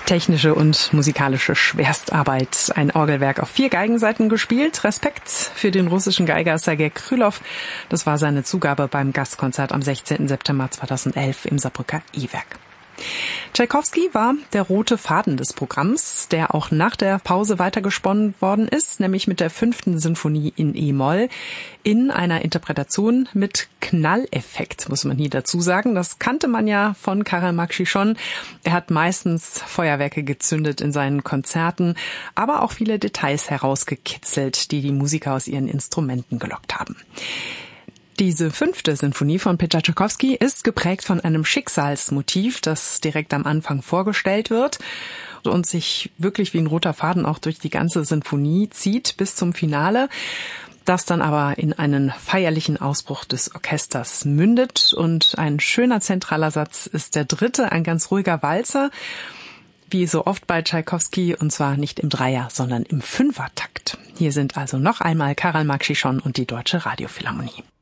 Technische und musikalische Schwerstarbeit. Ein Orgelwerk auf 4 Geigenseiten gespielt. Respekt für den russischen Geiger Sergei Krylov. Das war seine Zugabe beim Gastkonzert am 16. September 2011 im Saarbrücker E-Werk. Tschaikowski war der rote Faden des Programms, der auch nach der Pause weitergesponnen worden ist, nämlich mit der 5. Sinfonie in E-Moll in einer Interpretation mit Knalleffekt, muss man hier dazu sagen. Das kannte man ja von Karel Makshi schon. Er hat meistens Feuerwerke gezündet in seinen Konzerten, aber auch viele Details herausgekitzelt, die die Musiker aus ihren Instrumenten gelockt haben. Diese 5. Sinfonie von Peter Tschaikowski ist geprägt von einem Schicksalsmotiv, das direkt am Anfang vorgestellt wird und sich wirklich wie ein roter Faden auch durch die ganze Sinfonie zieht bis zum Finale, das dann aber in einen feierlichen Ausbruch des Orchesters mündet. Und ein schöner zentraler Satz ist der 3., ein ganz ruhiger Walzer, wie so oft bei Tschaikowski, und zwar nicht im Dreier, sondern im Fünfertakt. Hier sind also noch einmal Karel Makshi und die Deutsche Radiophilharmonie.